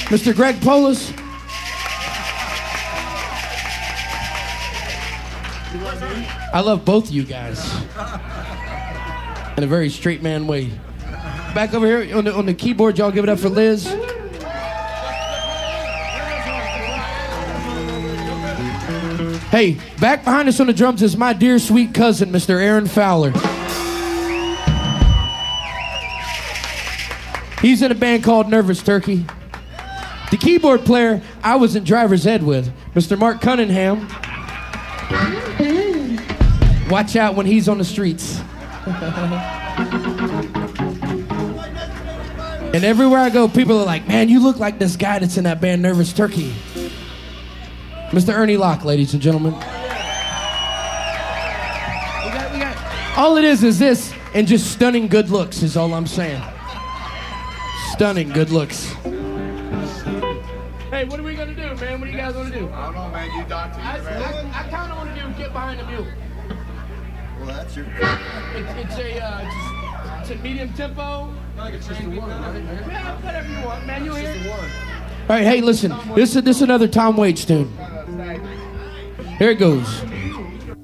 Mr. Greg Polis. I love both of you guys in a very straight man way. Back over here on the keyboard, y'all give it up for Liz. Hey, back behind us on the drums is my dear sweet cousin, Mr. Aaron Fowler. He's in a band called Nervous Turkey. The keyboard player I was in driver's ed with, Mr. Mark Cunningham. Watch out when he's on the streets. And everywhere I go, people are like, man, you look like this guy that's in that band Nervous Turkey. Mr. Ernie Locke, ladies and gentlemen. All it is this, and just stunning good looks is all I'm saying. Stunning good looks. Hey, what are we gonna do, man? What do you guys want to do? I don't know, man. You doctor. I kind of want to do Get Behind the Mule. Well, that's your. It's a medium tempo. Like it's just the one, right? Yeah, whatever you want, man. You hear it? All right, hey, listen. This is another Tom Waits tune. Here it goes.